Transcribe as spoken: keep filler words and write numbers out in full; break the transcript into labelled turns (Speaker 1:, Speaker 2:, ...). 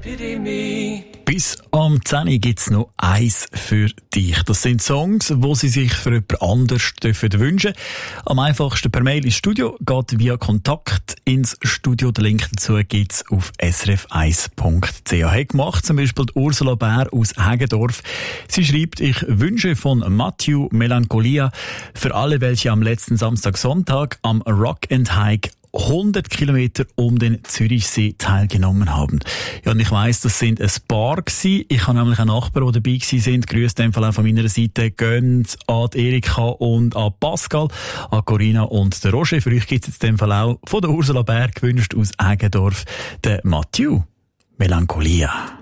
Speaker 1: Bis am zehn Uhr gibt es noch eins für dich. Das sind Songs, die Sie sich für jemand anders wünschen dürfen. Am einfachsten per Mail ins Studio, geht via Kontakt ins Studio. Den Link dazu gibt es auf s r f eins punkt c h. Hat gemacht zum Beispiel die Ursula Bär aus Hägendorf. Sie schreibt, ich wünsche von Matthew Melancholia für alle, welche am letzten Samstag, Sonntag am Rock and Hike hundert Kilometer um den Zürichsee teilgenommen haben. Ja, und ich weiss, das sind ein paar gewesen. Ich habe nämlich einen Nachbarn, die dabei gewesen sind. Grüße in dem Fall auch von meiner Seite. Gönnt an Erika und an Pascal, an Corinna und den Roger. Für euch gibt es jetzt in dem Fall auch von der Ursula Bär gewünscht aus Hägendorf, der Mathieu Melancholia.